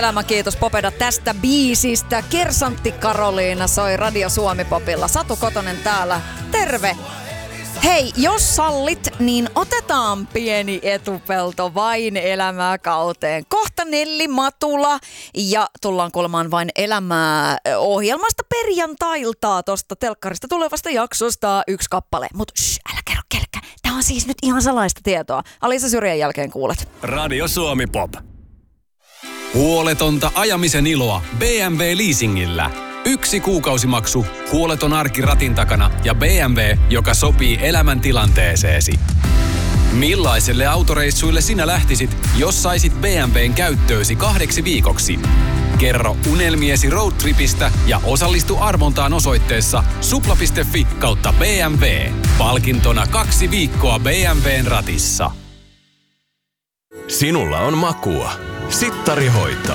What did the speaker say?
Elämä, kiitos Popeda tästä biisistä. Kersantti Karoliina soi Radio Suomi-popilla. Satu Kotonen täällä. Terve! Hei, jos sallit, niin otetaan pieni etupelto Vain elämää kauteen. Kohta Nelli Matula ja tullaan kuulemaan Vain elämää ohjelmasta perjantailta tuosta telkkarista tulevasta jaksosta 1 kappale. Mutta älä kerro kellekään. Tää on siis nyt ihan salaista tietoa. Alisa Syrjän jälkeen kuulet. Radio Suomi Pop. Huoletonta ajamisen iloa BMW Leasingillä. 1 kuukausimaksu, huoleton arki ratin takana ja BMW, joka sopii elämäntilanteeseesi. Millaiselle autoreissuille sinä lähtisit, jos saisit BMWn käyttöösi 2 viikoksi? Kerro unelmiesi roadtripistä ja osallistu arvontaan osoitteessa supla.fi/BMW. Palkintona 2 viikkoa BMWn ratissa. Sinulla on makua. Sittari hoitaa.